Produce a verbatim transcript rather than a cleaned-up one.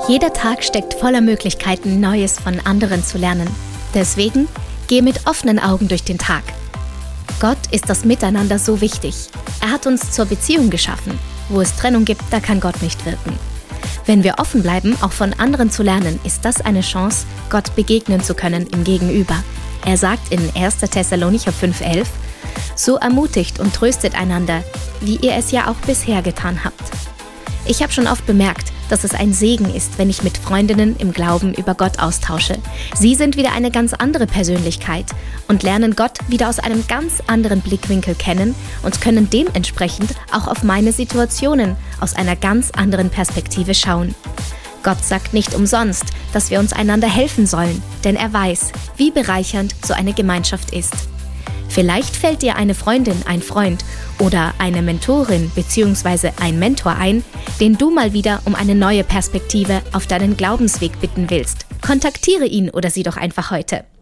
Jeder Tag steckt voller Möglichkeiten, Neues von anderen zu lernen. Deswegen geh mit offenen Augen durch den Tag. Gott ist das Miteinander so wichtig. Er hat uns zur Beziehung geschaffen. Wo es Trennung gibt, da kann Gott nicht wirken. Wenn wir offen bleiben, auch von anderen zu lernen, ist das eine Chance, Gott begegnen zu können im Gegenüber. Er sagt in erster Thessalonicher fünf elf, so ermutigt und tröstet einander, wie ihr es ja auch bisher getan habt. Ich habe schon oft bemerkt, dass es ein Segen ist, wenn ich mit Freundinnen im Glauben über Gott austausche. Sie sind wieder eine ganz andere Persönlichkeit und lernen Gott wieder aus einem ganz anderen Blickwinkel kennen und können dementsprechend auch auf meine Situationen aus einer ganz anderen Perspektive schauen. Gott sagt nicht umsonst, dass wir uns einander helfen sollen, denn er weiß, wie bereichernd so eine Gemeinschaft ist. Vielleicht fällt dir eine Freundin, ein Freund oder eine Mentorin bzw. ein Mentor ein, den du mal wieder um eine neue Perspektive auf deinen Glaubensweg bitten willst. Kontaktiere ihn oder sie doch einfach heute.